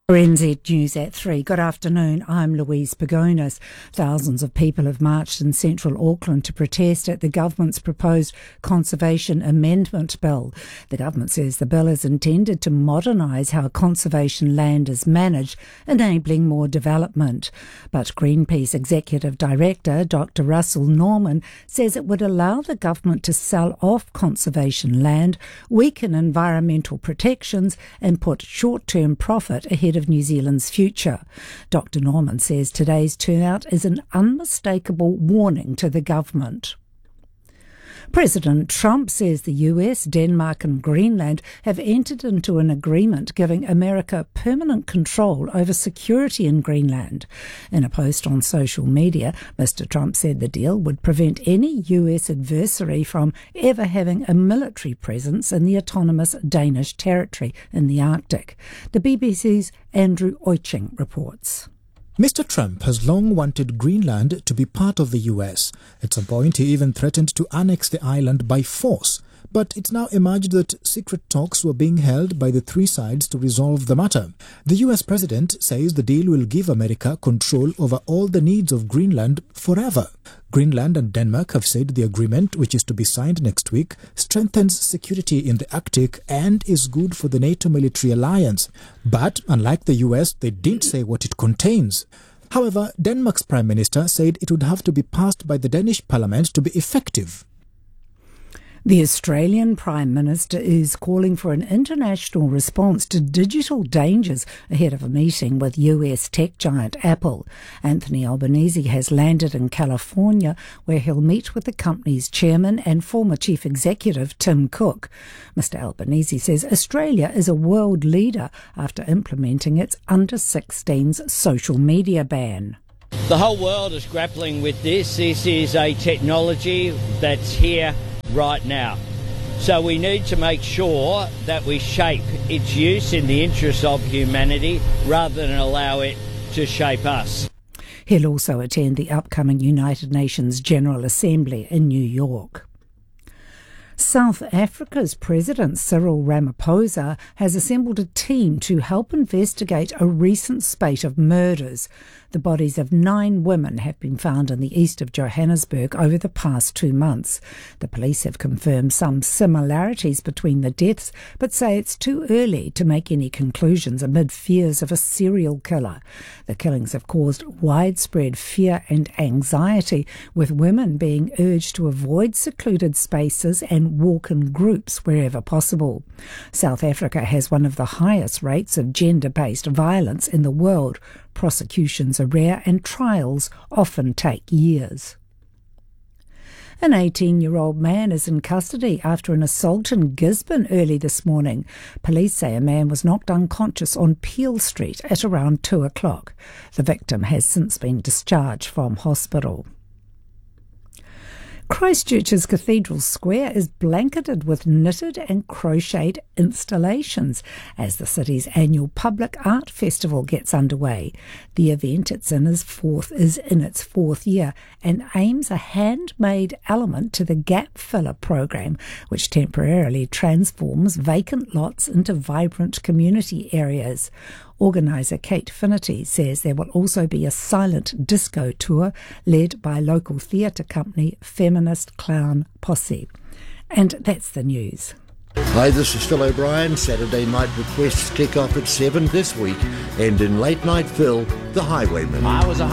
NZ News at 3. Good afternoon, I'm Louise Pagonis. Thousands of people have marched in central Auckland to protest at the government's proposed Conservation Amendment Bill. The government says the bill is intended to modernise how conservation land is managed, enabling more development. But Greenpeace Executive Director Dr Russell Norman says it would allow the government to sell off conservation land, weaken environmental protections and put short-term profit ahead of New Zealand's future. Dr Norman says today's turnout is an unmistakable warning to the government. President Trump says the US, Denmark and Greenland have entered into an agreement giving America permanent control over security in Greenland. In a post on social media, Mr Trump said the deal would prevent any US adversary from ever having a military presence in the autonomous Danish territory in the Arctic. The BBC's Andrew Oiching reports. Mr. Trump has long wanted Greenland to be part of the US. At some point, he even threatened to annex the island by force. But it's now emerged that secret talks were being held by the three sides to resolve the matter. The US president says the deal will give America control over all the needs of Greenland forever. Greenland and Denmark have said the agreement, which is to be signed next week, strengthens security in the Arctic and is good for the NATO military alliance. But, unlike the US, they didn't say what it contains. However, Denmark's Prime Minister said it would have to be passed by the Danish Parliament to be effective. The Australian Prime Minister is calling for an international response to digital dangers ahead of a meeting with US tech giant Apple. Anthony Albanese has landed in California, where he'll meet with the company's chairman and former chief executive Tim Cook. Mr Albanese says Australia is a world leader after implementing its under-16s social media ban. The whole world is grappling with this. This is a technology that's here right now. So we need to make sure that we shape its use in the interests of humanity rather than allow it to shape us. He'll also attend the upcoming United Nations General Assembly in New York. South Africa's President Cyril Ramaphosa has assembled a team to help investigate a recent spate of murders. The bodies of 9 women have been found in the east of Johannesburg over the past 2 months. The police have confirmed some similarities between the deaths, but say it's too early to make any conclusions amid fears of a serial killer. The killings have caused widespread fear and anxiety, with women being urged to avoid secluded spaces and walk in groups wherever possible. South Africa has one of the highest rates of gender-based violence in the world. Prosecutions are rare and trials often take years. An 18-year-old man is in custody after an assault in Gisborne early this morning. Police say a man was knocked unconscious on Peel Street at around 2 o'clock. The victim has since been discharged from hospital. Christchurch's Cathedral Square is blanketed with knitted and crocheted installations as the city's annual public art festival gets underway. The event is in its fourth year and aims a handmade element to the Gap Filler program, which temporarily transforms vacant lots into vibrant community areas. Organiser Kate Finnerty says there will also be a silent disco tour led by local theatre company Feminist Clown Posse. And that's the news. Hi, this is Phil O'Brien. Saturday night requests kick off at 7 this week. And in Late Night Phil, The Highwayman. I was a